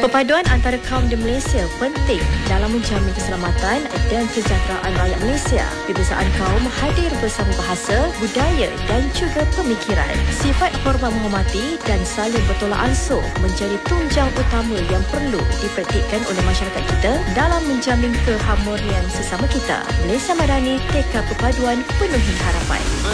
Perpaduan antara kaum di Malaysia penting dalam menjamin keselamatan dan kesejahteraan rakyat Malaysia. Perbezaan kaum hadir bersama bahasa, budaya dan juga pemikiran. Sifat hormat menghormati dan saling bertolak ansur menjadi tunjang utama yang perlu dipraktikkan oleh masyarakat kita dalam menjamin keharmonian sesama kita. Malaysia Madani, tekad perpaduan penuhi harapan.